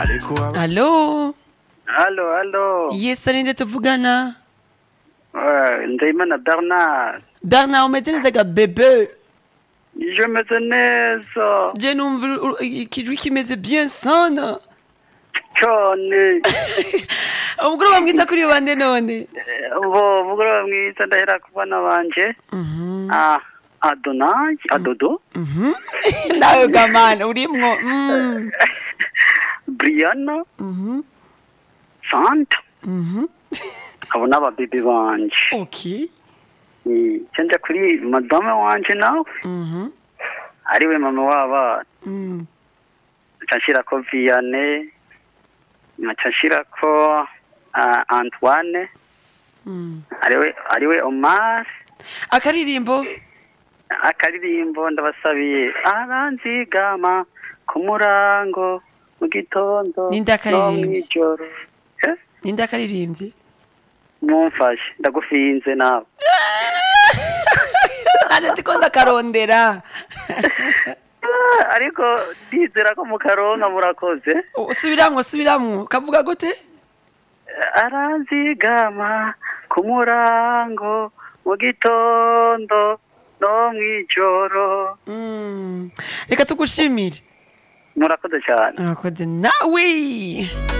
Allo? Allo. Yes, ninde tuvugana? Ndayimana Bernard. Bernard, umeze neza ga bebe? Je meze neza. Je numva ikijwi kimeze bien sana. Cyane. Umugoroba mwiza kuri bande none? Umugoroba mwiza ndahera ku bana banje. Adonai, Adodo. Nawe gamana urimwo. Brianna. Santa. Abo n'aba baby banje. Okay. Cyanja kuri madame wanje nawe. Ariwe mama w'abana. Nshashirako Vianney. Nshashirako Antoine. Ariwe Omar. Akaririmbo ndabasabiye aranzigama ku murango mu gitondo no mw'ijoro. Ninde akaririmbye? Mumfashe ndagufinze nawe. Nane ndiko ndakarondera. Ariko ndizera ko mukaronka murakoze. Subiramwo kavuga gute? Aranzigama ku murango mu gitondo no mw'ijoro. Reka tugushimire. Murakoze cyane. Murakoze nawe.